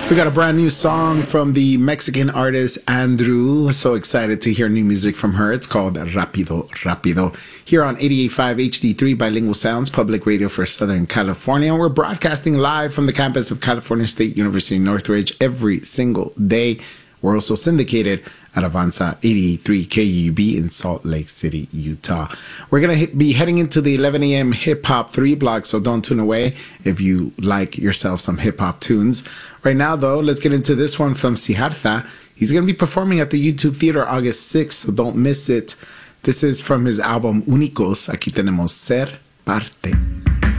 We got a brand new song from the Mexican artist Andrew. So excited to hear new music from her. It's called Rapido, Rapido. Here on 88.5 HD3 Bilingual Sounds, public radio for Southern California. We're broadcasting live from the campus of California State University Northridge every single day. We're also syndicated at Avanza 88.3 KUB in Salt Lake City, Utah. We're going to be heading into the 11 a.m. hip-hop 3 block, so don't tune away if you like yourself some hip-hop tunes. Right now, though, let's get into this one from Siddhartha. He's going to be performing at the YouTube Theater August 6th, so don't miss it. This is from his album Únicos. Aquí tenemos Ser Parte.